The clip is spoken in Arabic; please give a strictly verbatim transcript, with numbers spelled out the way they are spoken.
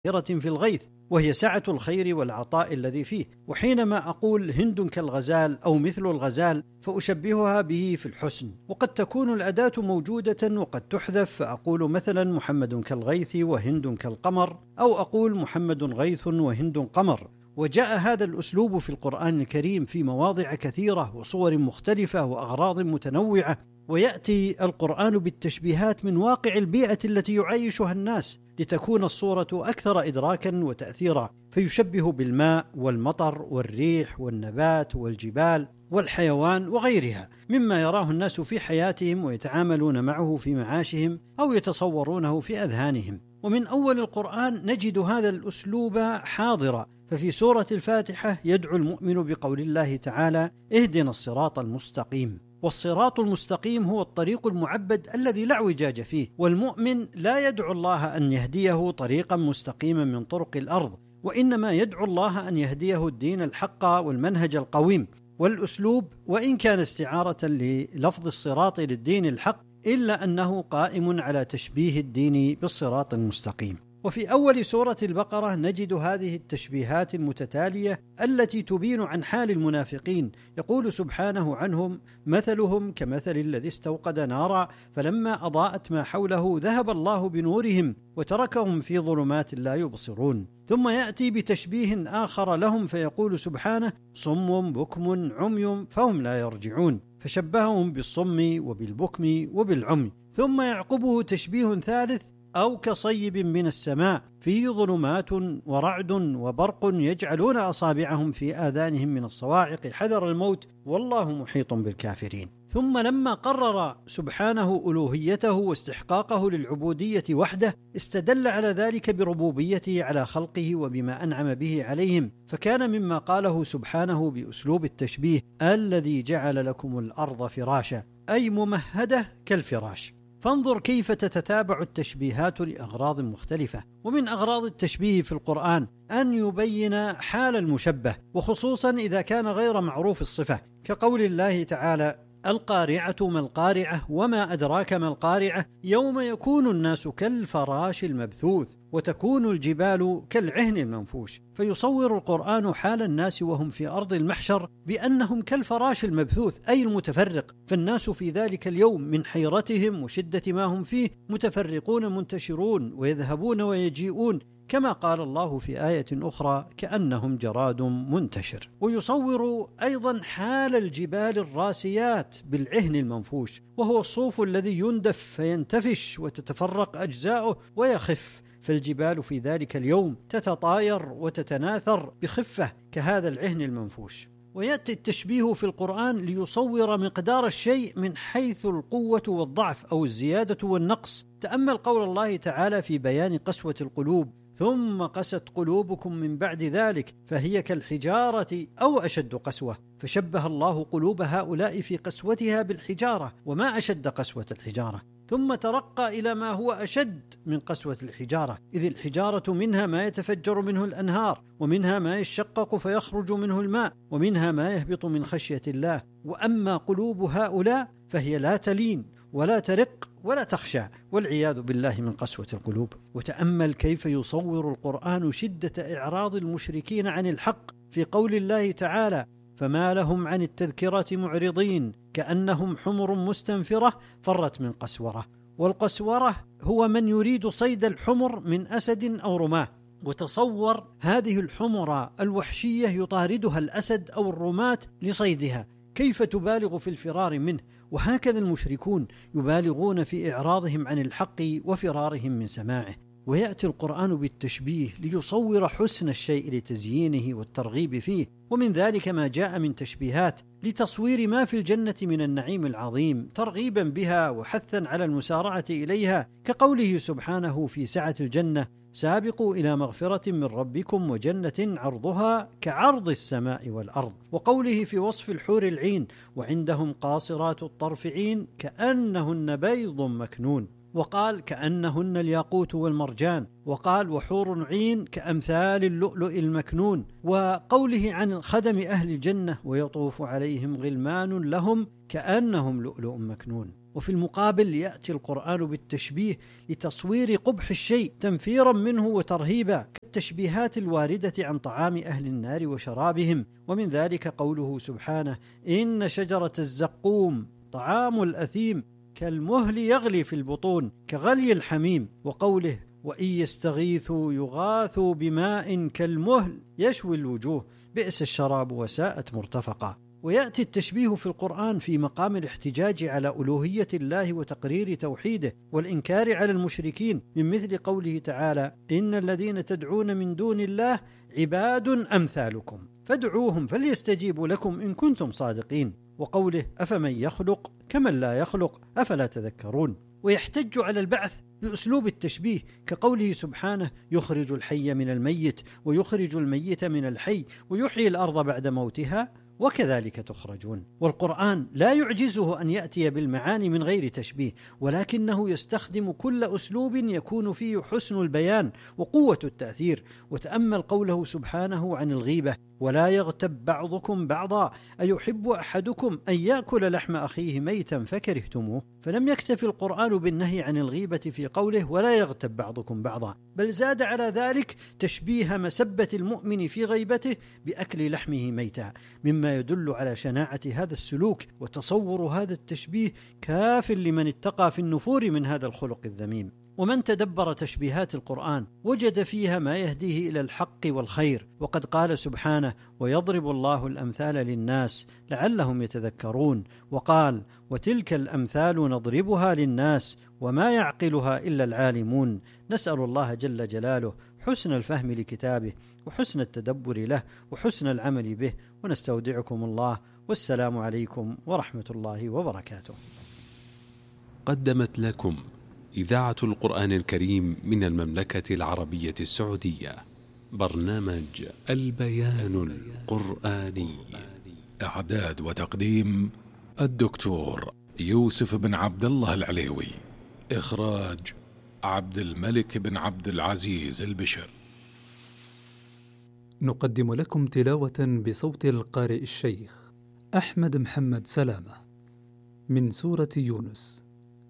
في الغيث، وهي سعة الخير والعطاء الذي فيه. وحينما أقول هند كالغزال أو مثل الغزال فأشبهها به في الحسن، وقد تكون الأداة موجودة وقد تحذف، فأقول مثلا محمد كالغيث وهند كالقمر، أو أقول محمد غيث وهند قمر. وجاء هذا الأسلوب في القرآن الكريم في مواضع كثيرة وصور مختلفة وأغراض متنوعة، ويأتي القرآن بالتشبيهات من واقع البيئة التي يعيشها الناس لتكون الصورة أكثر إدراكا وتأثيرا، فيشبه بالماء والمطر والريح والنبات والجبال والحيوان وغيرها مما يراه الناس في حياتهم ويتعاملون معه في معاشهم أو يتصورونه في أذهانهم. ومن أول القرآن نجد هذا الأسلوب حاضرا، ففي سورة الفاتحة يدعو المؤمن بقول الله تعالى: اهدنا الصراط المستقيم. والصراط المستقيم هو الطريق المعبد الذي لا اعوجاج فيه، والمؤمن لا يدعو الله أن يهديه طريقا مستقيما من طرق الأرض، وإنما يدعو الله أن يهديه الدين الحق والمنهج القويم. والأسلوب وإن كان استعارة للفظ الصراط للدين الحق، إلا أنه قائم على تشبيه الدين بالصراط المستقيم. وفي أول سورة البقرة نجد هذه التشبيهات المتتالية التي تبين عن حال المنافقين. يقول سبحانه عنهم: مثلهم كمثل الذي استوقد نارا فلما أضاءت ما حوله ذهب الله بنورهم وتركهم في ظلمات لا يبصرون. ثم يأتي بتشبيه آخر لهم فيقول سبحانه: صم بكم عمي فهم لا يرجعون، فشبههم بالصم وبالبكم وبالعمي. ثم يعقبه تشبيه ثالث: أو كصيب من السماء فيه ظلمات ورعد وبرق يجعلون أصابعهم في آذانهم من الصواعق حذر الموت والله محيط بالكافرين. ثم لما قرر سبحانه ألوهيته واستحقاقه للعبودية وحده، استدل على ذلك بربوبيته على خلقه وبما أنعم به عليهم، فكان مما قاله سبحانه بأسلوب التشبيه: الذي جعل لكم الأرض فراشا، أي ممهدة كالفراش. فانظر كيف تتتابع التشبيهات لأغراض مختلفة. ومن أغراض التشبيه في القرآن أن يبين حال المشبه، وخصوصا إذا كان غير معروف الصفة، كقول الله تعالى: القارعة ما القارعة وما أدراك ما القارعة يوم يكون الناس كالفراش المبثوث وتكون الجبال كالعهن المنفوش. فيصور القرآن حال الناس وهم في أرض المحشر بأنهم كالفراش المبثوث أي المتفرق، فالناس في ذلك اليوم من حيرتهم وشدة ما هم فيه متفرقون منتشرون ويذهبون ويجيئون، كما قال الله في آية أخرى: كأنهم جراد منتشر. ويصور أيضا حال الجبال الراسيات بالعهن المنفوش، وهو الصوف الذي يندف فينتفش وتتفرق أجزاؤه ويخف، فالجبال في ذلك اليوم تتطاير وتتناثر بخفة كهذا العهن المنفوش. ويأتي التشبيه في القرآن ليصور مقدار الشيء من حيث القوة والضعف أو الزيادة والنقص. تأمل قول الله تعالى في بيان قسوة القلوب: ثم قست قلوبكم من بعد ذلك فهي كالحجارة أو أشد قسوة، فشبه الله قلوب هؤلاء في قسوتها بالحجارة، وما أشد قسوة الحجارة. ثم ترقى إلى ما هو أشد من قسوة الحجارة، إذ الحجارة منها ما يتفجر منه الأنهار، ومنها ما يشقق فيخرج منه الماء، ومنها ما يهبط من خشية الله. وأما قلوب هؤلاء فهي لا تلين ولا ترق ولا تخشى، والعياذ بالله من قسوة القلوب. وتأمل كيف يصور القرآن شدة إعراض المشركين عن الحق في قول الله تعالى: فما لهم عن التذكرة معرضين كأنهم حمر مستنفرة فرت من قسورة. والقسورة هو من يريد صيد الحمر من أسد أو رماه. وتصور هذه الحمر الوحشية يطاردها الأسد أو الرماة لصيدها، كيف تبالغ في الفرار منه. وهكذا المشركون يبالغون في إعراضهم عن الحق وفرارهم من سماعه. ويأتي القرآن بالتشبيه ليصور حسن الشيء لتزيينه والترغيب فيه، ومن ذلك ما جاء من تشبيهات لتصوير ما في الجنة من النعيم العظيم ترغيبا بها وحثا على المسارعة إليها، كقوله سبحانه في سعة الجنة: سابقوا إلى مغفرة من ربكم وجنة عرضها كعرض السماء والأرض. وقوله في وصف الحور العين: وعندهم قاصرات الطرف عين كأنهن بيض مكنون. وقال: كأنهن الياقوت والمرجان. وقال: وحور عين كأمثال اللؤلؤ المكنون. وقوله عن خدم أهل الجنة: ويطوف عليهم غلمان لهم كأنهم لؤلؤ مكنون. وفي المقابل يأتي القرآن بالتشبيه لتصوير قبح الشيء تنفيرا منه وترهيبا، كالتشبيهات الواردة عن طعام أهل النار وشرابهم، ومن ذلك قوله سبحانه: إن شجرة الزقوم طعام الأثيم كالمهل يغلي في البطون كغلي الحميم، وقوله: وإن يستغيثوا يغاثوا بماء كالمهل يشوي الوجوه بئس الشراب وساءت مرتفقا. ويأتي التشبيه في القرآن في مقام الاحتجاج على ألوهية الله وتقرير توحيده والإنكار على المشركين، من مثل قوله تعالى: إن الذين تدعون من دون الله عباد أمثالكم فادعوهم فليستجيبوا لكم إن كنتم صادقين، وقوله: أفمن يخلق كمن لا يخلق أفلا تذكرون. ويحتج على البعث بأسلوب التشبيه كقوله سبحانه: يخرج الحي من الميت ويخرج الميت من الحي ويحيي الأرض بعد موتها وكذلك تخرجون. والقرآن لا يعجزه أن يأتي بالمعاني من غير تشبيه، ولكنه يستخدم كل أسلوب يكون فيه حسن البيان وقوة التأثير. وتأمل قوله سبحانه عن الغيبة: ولا يغتب بعضكم بعضا أيحب أحدكم أن يأكل لحم أخيه ميتا فكرهتموه. فلم يكتف القرآن بالنهي عن الغيبة في قوله: ولا يغتب بعضكم بعضا، بل زاد على ذلك تشبيه مسبة المؤمن في غيبته بأكل لحمه ميتا، مما يدل على شناعة هذا السلوك. وتصور هذا التشبيه كاف لمن اتقى في النفور من هذا الخلق الذميم. ومن تدبر تشبيهات القرآن وجد فيها ما يهديه إلى الحق والخير، وقد قال سبحانه: ويضرب الله الأمثال للناس لعلهم يتذكرون، وقال: وتلك الأمثال نضربها للناس وما يعقلها إلا العالمون. نسأل الله جل جلاله حسن الفهم لكتابه وحسن التدبر له وحسن العمل به، ونستودعكم الله، والسلام عليكم ورحمة الله وبركاته. قدمت لكم إذاعة القرآن الكريم من المملكة العربية السعودية برنامج البيان القرآني. إعداد وتقديم الدكتور يوسف بن عبد الله العليوي. إخراج عبد الملك بن عبد العزيز البشر. نقدم لكم تلاوة بصوت القارئ الشيخ أحمد محمد سلامة من سورة يونس.